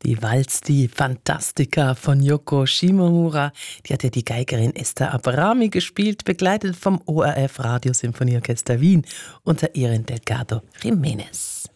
Die Walz, die Fantastica von Yoko Shimomura, die hat ja die Geigerin Esther Abrami gespielt, begleitet vom ORF Radiosymphonieorchester Wien unter Irin Delgado Jiménez.